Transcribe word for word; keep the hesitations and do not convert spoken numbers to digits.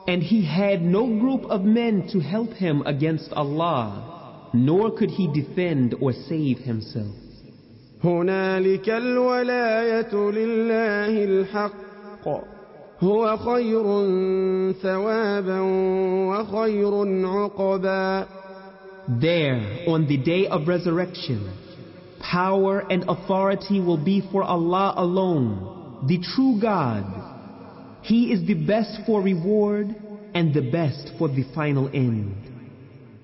And he had no group of men to help him against Allah, nor could he defend or save himself. هنالك الولاية لله الحق هو خير ثوابا وخير عقبا. There, on the day of resurrection, power and authority will be for Allah alone, the true God. He is the best for reward and the best for the final end.